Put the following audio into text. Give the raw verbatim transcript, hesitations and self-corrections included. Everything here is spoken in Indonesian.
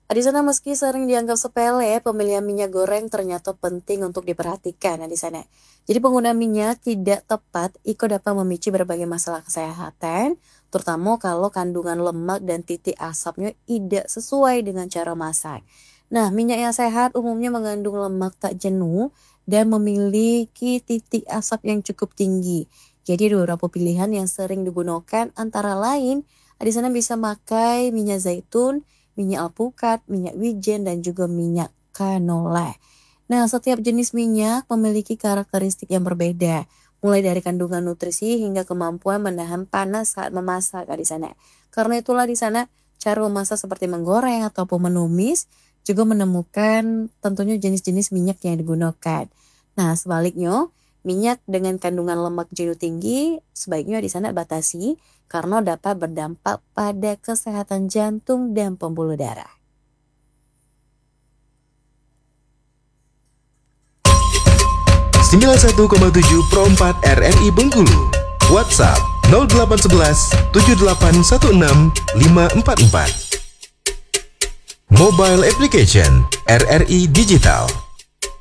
Di sana meski sering dianggap sepele, pemilihan minyak goreng ternyata penting untuk diperhatikan nah, di sana. Jadi penggunaan minyak tidak tepat itu dapat memicu berbagai masalah kesehatan, terutama kalau kandungan lemak dan titik asapnya tidak sesuai dengan cara masak. Nah, minyak yang sehat umumnya mengandung lemak tak jenuh dan memiliki titik asap yang cukup tinggi. Jadi ada beberapa pilihan yang sering digunakan antara lain, di sana bisa pakai minyak zaitun, minyak alpukat, minyak wijen, dan juga minyak canola. Nah, setiap jenis minyak memiliki karakteristik yang berbeda, mulai dari kandungan nutrisi hingga kemampuan menahan panas saat memasak di sana. Karena itulah di sana cara memasak seperti menggoreng ataupun menumis juga menemukan tentunya jenis-jenis minyak yang digunakan. Nah, sebaliknya, minyak dengan kandungan lemak jenuh tinggi sebaiknya di sana batasi karena dapat berdampak pada kesehatan jantung dan pembuluh darah. sembilan puluh satu koma tujuh Pro empat R R I Bengkulu. WhatsApp nol delapan satu satu tujuh delapan satu enam lima empat empat. Mobile application R R I Digital.